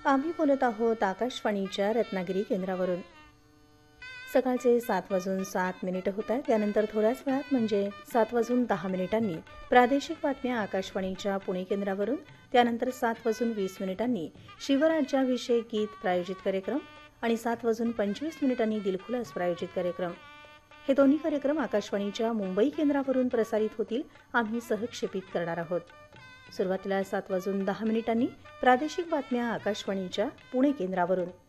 आम्ही बोलत आहोत आकाशवाणीच्या रत्नागिरी केंद्रावरून. सकाळचे 7:07 होत आहेत. त्यानंतर थोड्याच वेळात म्हणजे 7:10 प्रादेशिक बातम्या आकाशवाणीच्या पुणे केंद्रावरून. त्यानंतर 7:20 शिवराज्याभिषेक गीत प्रायोजित कार्यक्रम आणि 7:25 दिलखुलास प्रायोजित कार्यक्रम. हे दोन्ही कार्यक्रम आकाशवाणीच्या मुंबई केंद्रावरून प्रसारित होतील. आम्ही सहक्षेपित करणार आहोत. सुरुवातीला 7:10 प्रादेशिक बातम्या आकाशवाणीच्या पुणे केंद्रावरून.